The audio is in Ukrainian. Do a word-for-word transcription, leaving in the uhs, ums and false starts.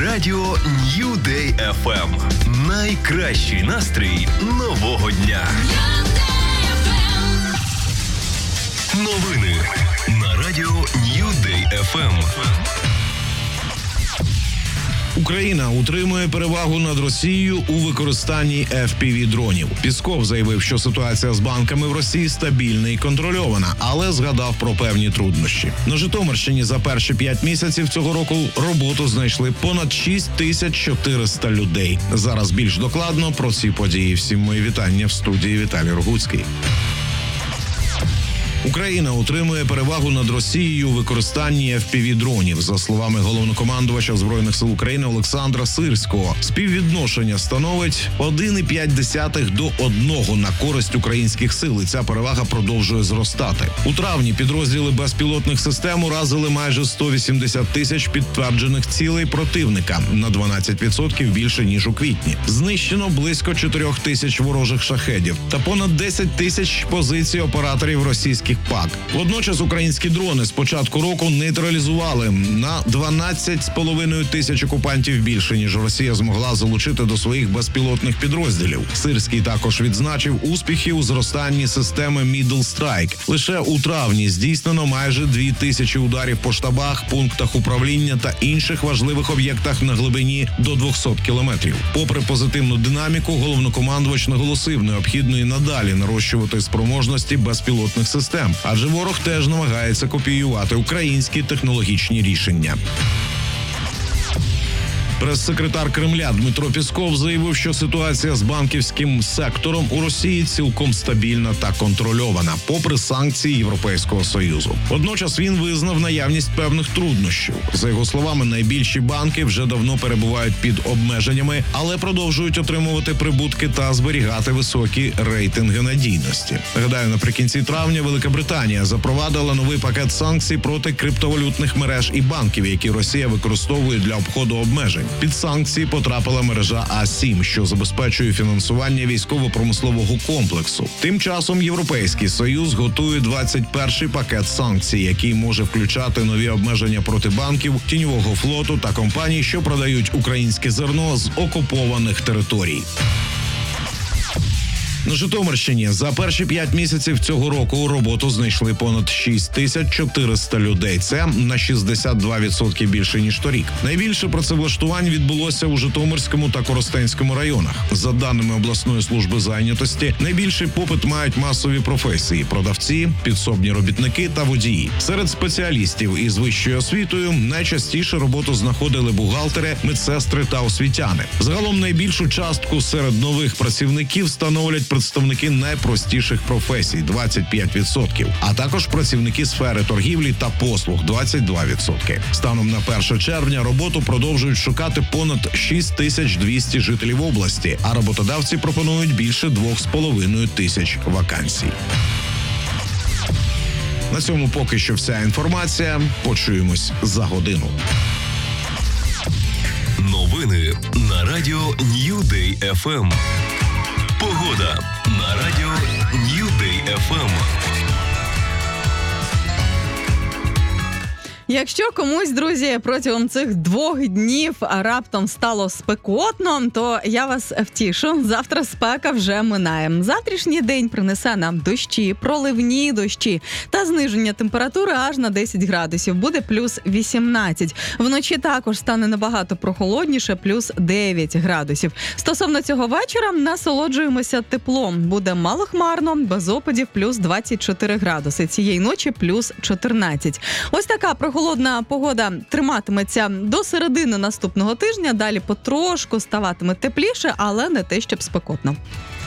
Радіо New Day еф ем. Найкращий настрій нового дня. Новини на Радіо New Day еф ем. Україна утримує перевагу над Росією у використанні еф пі ві-дронів. Пісков заявив, що ситуація з банками в Росії стабільна і контрольована, але згадав про певні труднощі. На Житомирщині за перші п'ять місяців цього року роботу знайшли понад шість тисяч чотириста людей. Зараз більш докладно про ці події. Всім мої вітання в студії. Віталій Рогуцький. Україна утримує перевагу над Росією у використанні еф пі ві-дронів. За словами головнокомандувача Збройних сил України Олександра Сирського, співвідношення становить один цілих п'ять десятих до одного на користь українських сил, і ця перевага продовжує зростати. У травні підрозділи безпілотних систем уразили майже сто вісімдесят тисяч підтверджених цілей противника, на дванадцять відсотків більше, ніж у квітні. Знищено близько чотирьох тисяч ворожих шахедів та понад десять тисяч позицій операторів російських ПАК. Водночас українські дрони з початку року нейтралізували на дванадцять з половиною тисяч окупантів більше, ніж Росія змогла залучити до своїх безпілотних підрозділів. Сирський також відзначив успіхи у зростанні системи Middle Strike. Лише у травні здійснено майже дві тисячі ударів по штабах, пунктах управління та інших важливих об'єктах на глибині до двохсот кілометрів. Попри позитивну динаміку, головнокомандувач наголосив, необхідно і надалі нарощувати спроможності безпілотних систем, адже ворог теж намагається копіювати українські технологічні рішення. Прес-секретар Кремля Дмитро Пісков заявив, що ситуація з банківським сектором у Росії цілком стабільна та контрольована, попри санкції Європейського Союзу. Водночас він визнав наявність певних труднощів. За його словами, найбільші банки вже давно перебувають під обмеженнями, але продовжують отримувати прибутки та зберігати високі рейтинги надійності. Нагадаю, наприкінці травня Велика Британія запровадила новий пакет санкцій проти криптовалютних мереж і банків, які Росія використовує для обходу обмежень. Під санкції потрапила мережа а сім, що забезпечує фінансування військово-промислового комплексу. Тим часом Європейський Союз готує двадцять перший пакет санкцій, який може включати нові обмеження проти банків, тіньового флоту та компаній, що продають українське зерно з окупованих територій. На Житомирщині за перші п'ять місяців цього року роботу знайшли понад шість тисяч чотириста людей. Це на шістдесят два відсотки більше, ніж торік. Найбільше працевлаштувань відбулося у Житомирському та Коростенському районах. За даними обласної служби зайнятості, найбільший попит мають масові професії – продавці, підсобні робітники та водії. Серед спеціалістів із вищою освітою найчастіше роботу знаходили бухгалтери, медсестри та освітяни. Загалом найбільшу частку серед нових працівників становлять представники найпростіших професій – двадцять п'ять відсотків, а також працівники сфери торгівлі та послуг – двадцять два відсотки. Станом на перше червня роботу продовжують шукати понад шість тисяч двісті жителів області, а роботодавці пропонують більше двох з половиною тисяч вакансій. На цьому поки що вся інформація. Почуємось за годину. Новини на Радіо New Day еф ем. Погода на Радіо New Day еф ем. Якщо комусь, друзі, протягом цих двох днів раптом стало спекотно, то я вас втішу. Завтра спека вже минає. Завтрашній день принесе нам дощі, проливні дощі та зниження температури аж на десять градусів. Буде плюс вісімнадцять. Вночі також стане набагато прохолодніше, плюс дев'ять градусів. Стосовно цього вечора насолоджуємося теплом. Буде малохмарно, без опадів, плюс двадцять чотири градуси. Цієї ночі плюс чотирнадцять. Ось така прохолодна Холодна погода триматиметься до середини наступного тижня. Далі потрошку ставатиме тепліше, але не те, щоб спекотно.